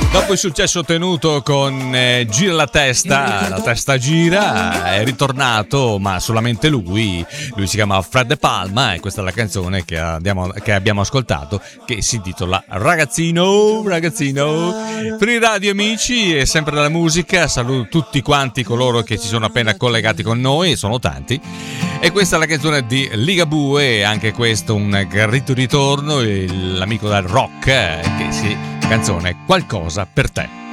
Dopo il successo ottenuto con Gira la testa gira, è ritornato, ma solamente lui si chiama Fred De Palma e questa è la canzone che abbiamo ascoltato, che si intitola Ragazzino. Free Radio amici, e sempre della musica, saluto tutti quanti coloro che si sono appena collegati con noi, sono tanti, e questa è la canzone di Ligabue, anche questo un gradito ritorno, l'amico del rock, canzone Qualcosa per te.